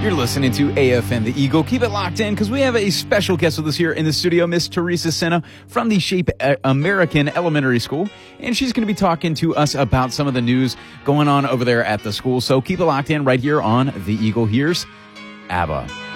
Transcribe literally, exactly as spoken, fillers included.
You're listening to A F M The Eagle. Keep it locked in because we have a special guest with us here in the studio, Miss Teresa Senna from the Shape American Elementary School. And she's going to be talking to us about some of the news going on over there at the school. So keep it locked in right here on The Eagle. Here's ABBA.